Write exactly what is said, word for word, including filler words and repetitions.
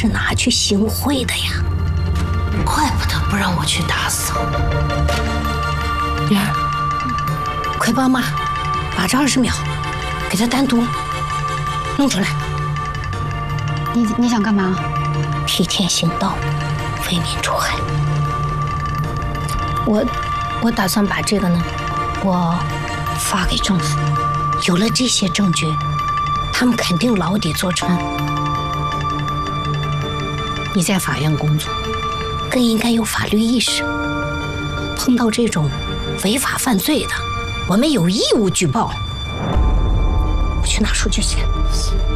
是拿去行贿的呀。怪不得不让我去打扫。女儿，快帮妈把这二十秒给他单独弄出来。 你你想干嘛？ 替天行道，为民除害。我我打算把这个呢，我发给政府。有了这些证据，他们肯定牢底坐穿。你在法院工作，更应该有法律意识。碰到这种违法犯罪的，我们有义务举报。我去拿数据去。